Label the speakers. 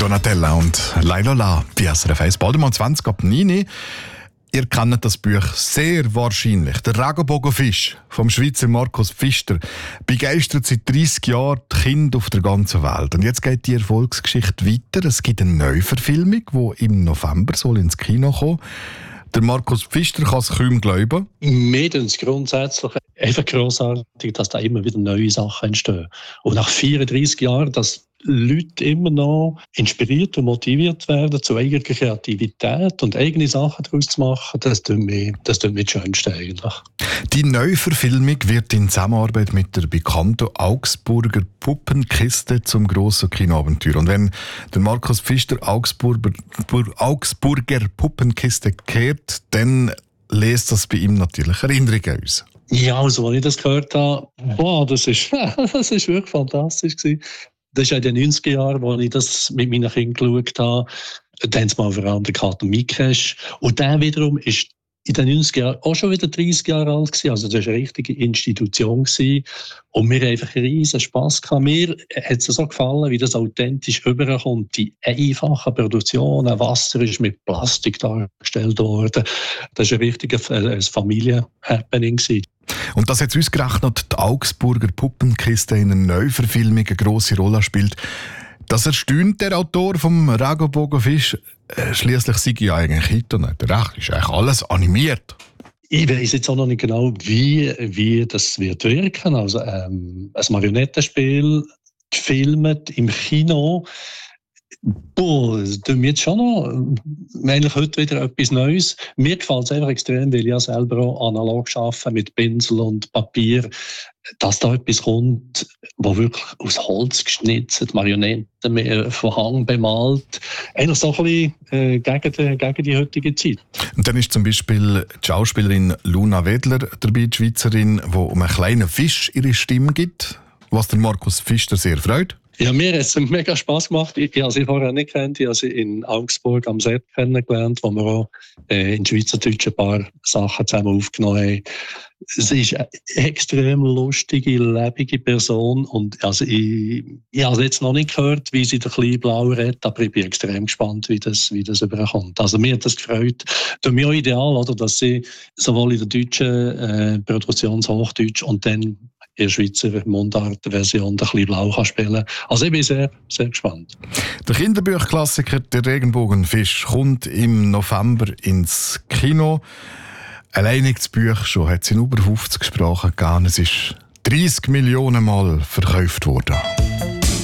Speaker 1: Donatella und Laila bei SRF 1. Bald mal 20 ab 9. Ihr kennt das Buch sehr wahrscheinlich. Der Regenbogenfisch vom Schweizer Markus Pfister begeistert seit 30 Jahren die Kinder auf der ganzen Welt. Und jetzt geht die Erfolgsgeschichte weiter. Es gibt eine Neuverfilmung, die im November soll ins Kino kommen. Der Markus Pfister kann es kaum glauben.
Speaker 2: Mir ist es grundsätzlich einfach grossartig, dass da immer wieder neue Sachen entstehen. Und nach 34 Jahren, dass Leute immer noch inspiriert und motiviert werden zu eigener Kreativität und eigene Sachen daraus zu machen, das tut mir das Schönste eigentlich.
Speaker 1: Die Neuverfilmung wird in Zusammenarbeit mit der bekannten Augsburger Puppenkiste zum grossen Kinoabenteuer. Und wenn der Markus Pfister Augsburger Puppenkiste kehrt, dann lässt das bei ihm natürlich Erinnerungen aus.
Speaker 2: Ja, also als ich das gehört habe, das ist wirklich fantastisch gewesen. Das ist ja in den 90er Jahren, als ich das mit meinen Kindern geschaut habe. Dann haben sie mal vor allem den Kater Mikesh. Und der wiederum ist in den 90er Jahren auch schon wieder 30 Jahre alt gewesen. Also das war eine richtige Institution gewesen. Und wir haben einfach riesen Spass gehabt. Mir hat es so gefallen, wie das authentisch rüberkommt. Die einfachen Produktionen, Wasser ist mit Plastik dargestellt worden. Das war ein richtiges Familien-Happening gewesen.
Speaker 1: Und dass jetzt ausgerechnet die Augsburger Puppenkiste in einer Neuverfilmung eine grosse Rolle spielt, das erstaunt der Autor vom Regenbogenfisch. Schliesslich sei ja eigentlich heute nicht recht. Ist eigentlich alles animiert.
Speaker 2: Ich weiß jetzt auch noch nicht genau, wie das wird wirken. Also ein Marionettenspiel gefilmt im Kino. Das tut mir jetzt schon noch eigentlich heute wieder etwas Neues. Mir gefällt es einfach extrem, weil ich ja selber auch analog arbeite mit Pinsel und Papier, dass da etwas kommt, wo wirklich aus Holz geschnitzt, Marionetten von Hang bemalt. Eigentlich so ein bisschen gegen die heutige Zeit.
Speaker 1: Und dann ist zum Beispiel die Schauspielerin Luna Wedler dabei, die Schweizerin, die um einen kleinen Fisch ihre Stimme gibt, was der Markus Pfister sehr freut.
Speaker 2: Ja, mir hat es mega Spass gemacht. Ich habe sie vorher nicht kennt. Ich habe sie in Augsburg am Set kennengelernt, wo wir auch in Schweizerdeutsch ein paar Sachen zusammen aufgenommen haben. Sie ist eine extrem lustige, lebendige Person. Und also ich habe jetzt noch nicht gehört, wie sie den kleinen Blau redet, aber ich bin extrem gespannt, wie das überkommt. Also mir hat das gefreut. Für mich auch ideal, oder, dass sie sowohl in der deutschen Produktionshochdeutsch und dann in der Schweizer Mundart-Version ein bisschen blau kann spielen. Also ich bin sehr, sehr gespannt.
Speaker 1: Der Kinderbuchklassiker «Der Regenbogenfisch» kommt im November ins Kino. Alleine das Buch schon hat es in über 50 Sprachen gegeben. Es ist 30 Millionen Mal verkauft worden.